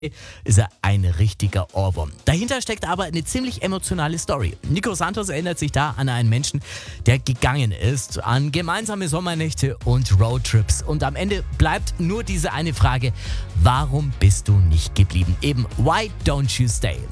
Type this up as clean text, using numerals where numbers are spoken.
ist er ein richtiger Ohrwurm. Dahinter steckt aber eine ziemlich emotionale Story. Nico Santos erinnert sich da an einen Menschen, der gegangen ist, an gemeinsame Sommernächte und Roadtrips. Und am Ende bleibt nur diese eine Frage: Warum bist du nicht geblieben? Eben, why don't you stay?